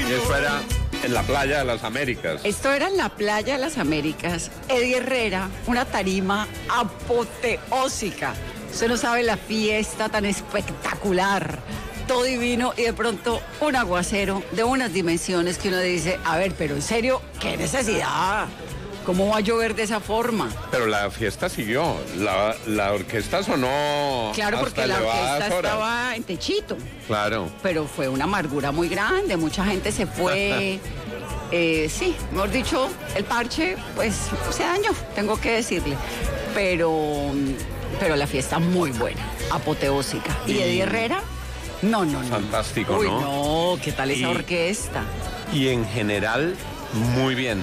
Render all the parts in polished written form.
Eso era en la Playa de las Américas. Esto era en la Playa de las Américas. Eddie Herrera, una tarima apoteósica. Usted no sabe la fiesta tan espectacular, todo divino, y de pronto un aguacero de unas dimensiones que uno dice, a ver, pero en serio, ¿qué necesidad? ¿Cómo va a llover de esa forma? Pero la fiesta siguió, la orquesta sonó. Claro, porque hasta la orquesta elevadas horas. estaba en techito. Claro. Pero fue una amargura muy grande, mucha gente se fue. Sí, mejor dicho, el parche, pues, se dañó, tengo que decirle. Pero la fiesta muy buena, apoteósica. ¿Y Eddie Herrera? No. Fantástico, Uy, ¿no? no, ¿qué tal esa orquesta? Y en general, muy bien.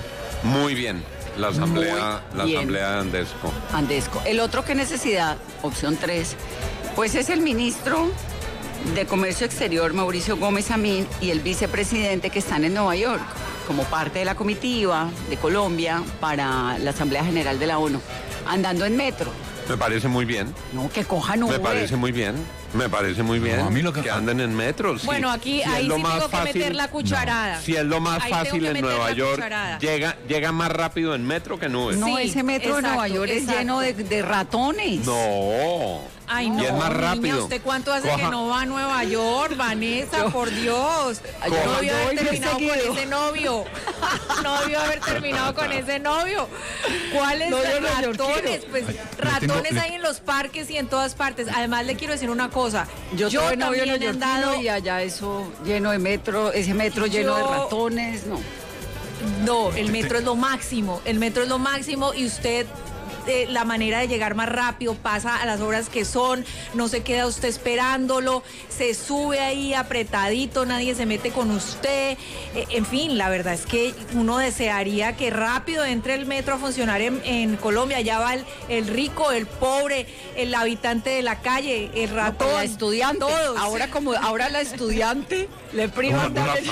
La asamblea de Andesco. Andesco. El otro, ¿qué necesidad? Opción 3, pues es el ministro de Comercio Exterior, Mauricio Gómez Amín, y el vicepresidente que están en Nueva York, como parte de la comitiva de Colombia para la Asamblea General de la ONU, andando en metro. Me parece muy bien. No, que cojan Uber. Me parece muy bien. No, a mí lo que anden en metros. Bueno, aquí ahí sí tengo que meter la cucharada. Si es lo más fácil en Nueva York, llega más rápido en metro que en Uber. No, Sí, ese metro de Nueva York es lleno de ratones. No. Ay, no, y es más rápido. niña, ¿usted cuánto hace que no va a Nueva York, Vanessa? Por Dios. No debió haber terminado con ese novio. No debió haber terminado con ese novio. ¿Cuáles ratones? Pues ratones hay en los parques y en todas partes. Además, le quiero decir una cosa. Yo también he andado y allá eso lleno de metro, ese metro lleno de ratones, no. No, el metro es lo máximo. El metro es lo máximo y usted la manera de llegar más rápido, pasa a las horas que son, no se queda usted esperándolo, se sube ahí apretadito, nadie se mete con usted, en fin, la verdad es que uno desearía que rápido entre el metro a funcionar en Colombia. Ya va el rico, el pobre, el habitante de la calle, el ratón, la estudiante, todos. Ahora la estudiante le priva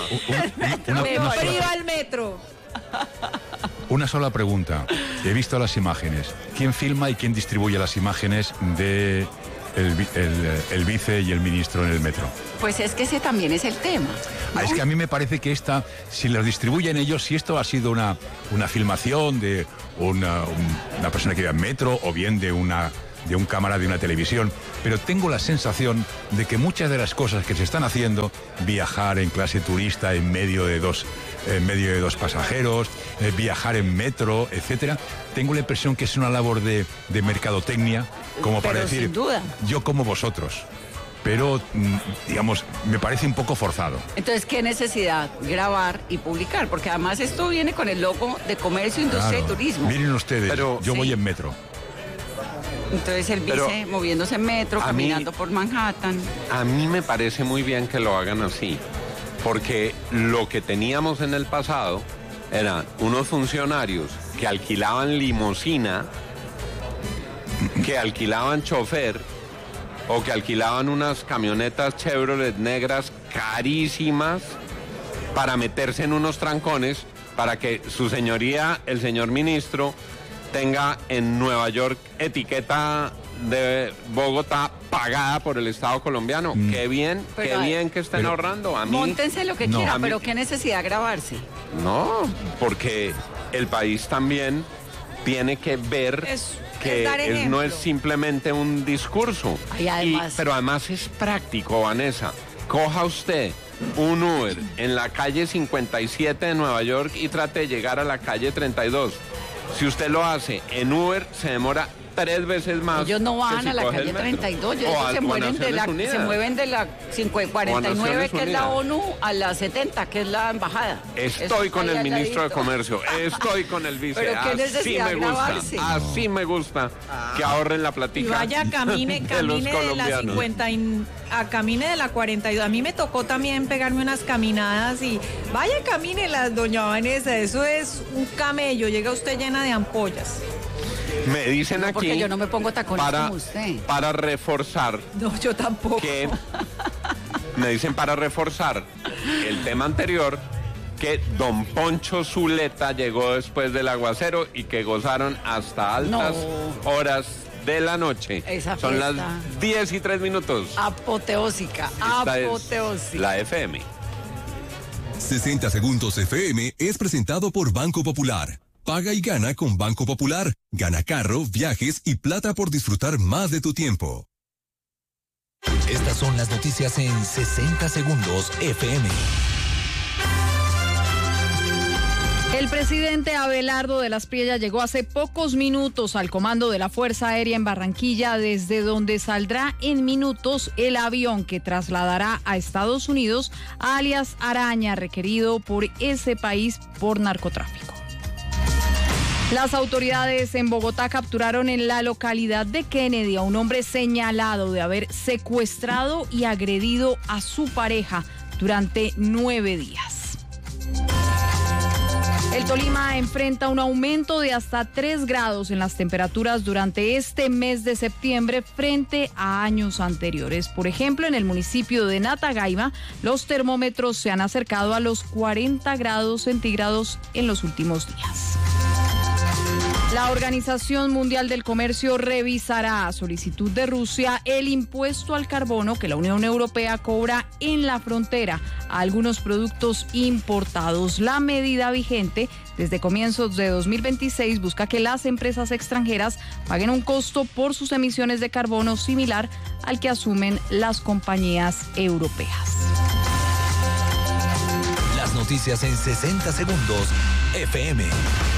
el metro. Una sola pregunta. He visto las imágenes. ¿Quién filma y quién distribuye las imágenes de el vice y el ministro en el metro? Pues es que ese también es el tema, ¿no? Es que a mí me parece que si lo distribuyen ellos, si esto ha sido una filmación de una persona que iba en metro o bien de un cámara de una televisión, pero tengo la sensación de que muchas de las cosas que se están haciendo, viajar en clase turista en medio de dos pasajeros, viajar en metro, etcétera, tengo la impresión que es una labor de mercadotecnia, como para decir, sin duda, yo como vosotros. Pero, digamos, me parece un poco forzado. Entonces, ¿qué necesidad? Grabar y publicar, porque además esto viene con el logo de Comercio, Industria y Turismo. Miren ustedes, yo voy en metro. Entonces el vice moviéndose en metro, caminando por Manhattan. A mí me parece muy bien que lo hagan así, porque lo que teníamos en el pasado eran unos funcionarios que alquilaban limusina, que alquilaban chofer, o que alquilaban unas camionetas Chevrolet negras carísimas para meterse en unos trancones para que su señoría, el señor ministro, tenga en Nueva York etiqueta de Bogotá pagada por el Estado colombiano. Qué bien que estén ahorrando. A mí, móntense lo que quieran, pero qué necesidad grabarse. No, porque el país también tiene que ver que no es simplemente un discurso. Pero además es práctico, Vanessa. Coja usted un Uber en la calle 57 de Nueva York y trate de llegar a la calle 32. Si usted lo hace en Uber, se demora 3 veces más. Ellos no van a la calle 32, ellos se mueven de la 49, que es la ONU, a la 70, que es la embajada. Estoy con el ministro de Comercio, estoy con el vice. Pero qué necesidad grabarse. Así me gusta que ahorren la platica. Y vaya, camine de la 50 camine de la 42. A mí me tocó también pegarme unas caminadas y vaya, camine doña Vanessa, eso es un camello, llega usted llena de ampollas. Me dicen aquí, porque yo no me pongo tacones como usted. Para reforzar. No, yo tampoco. Me dicen para reforzar el tema anterior, que don Poncho Zuleta llegó después del aguacero y que gozaron hasta altas horas de la noche. Son las 10:03. Apoteósica, Esta es la FM. 60 Segundos FM es presentado por Banco Popular. Paga y gana con Banco Popular. Gana carro, viajes y plata por disfrutar más de tu tiempo. Estas son las noticias en 60 Segundos FM. El presidente Abelardo de las Priellas llegó hace pocos minutos al comando de la Fuerza Aérea en Barranquilla, desde donde saldrá en minutos el avión que trasladará a Estados Unidos a alias Araña, requerido por ese país por narcotráfico. Las autoridades en Bogotá capturaron en la localidad de Kennedy a un hombre señalado de haber secuestrado y agredido a su pareja durante 9 días. El Tolima enfrenta un aumento de hasta 3 grados en las temperaturas durante este mes de septiembre frente a años anteriores. Por ejemplo, en el municipio de Natagaima, los termómetros se han acercado a los 40 grados centígrados en los últimos días. La Organización Mundial del Comercio revisará a solicitud de Rusia el impuesto al carbono que la Unión Europea cobra en la frontera a algunos productos importados. La medida vigente desde comienzos de 2026 busca que las empresas extranjeras paguen un costo por sus emisiones de carbono similar al que asumen las compañías europeas. Las noticias en 60 Segundos FM.